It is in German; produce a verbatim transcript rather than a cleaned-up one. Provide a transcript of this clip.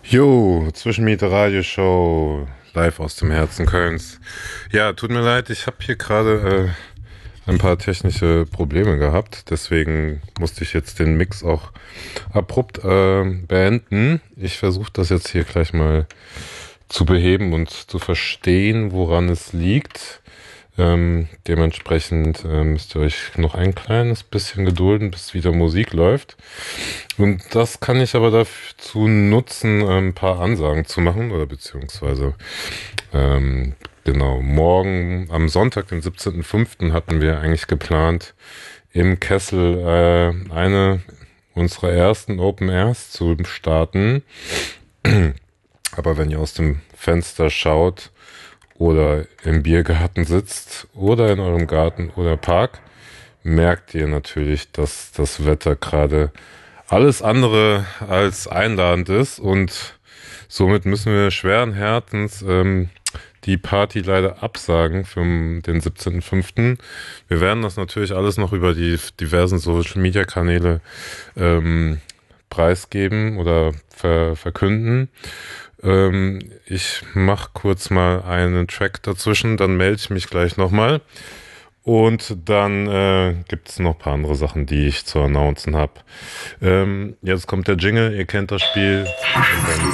Jo, Zwischenmiete Radioshow, live aus dem Herzen Kölns. Ja, tut mir leid, ich habe hier gerade äh, ein paar technische Probleme gehabt, deswegen musste ich jetzt den Mix auch abrupt äh, beenden. Ich versuche das jetzt hier gleich mal zu beheben und zu verstehen, woran es liegt. Ähm, dementsprechend äh, müsst ihr euch noch ein kleines bisschen gedulden, bis wieder Musik läuft. Und das kann ich aber dazu nutzen, ein paar Ansagen zu machen, oder beziehungsweise, ähm, genau, morgen am Sonntag, den siebzehnten fünften hatten wir eigentlich geplant, im Kessel äh, eine unserer ersten Open Airs zu starten. Aber wenn ihr aus dem Fenster schaut oder im Biergarten sitzt oder in eurem Garten oder Park, merkt ihr natürlich, dass das Wetter gerade alles andere als einladend ist und somit müssen wir schweren Herzens ähm, die Party leider absagen für den siebzehnten fünften Wir werden das natürlich alles noch über die diversen Social-Media-Kanäle ähm, preisgeben oder ver verkünden. Ähm, ich mache kurz mal einen Track dazwischen, dann melde ich mich gleich nochmal. Und dann äh, gibt es noch ein paar andere Sachen, die ich zu announcen habe. Ähm, jetzt kommt der Jingle, ihr kennt das Spiel. Und dann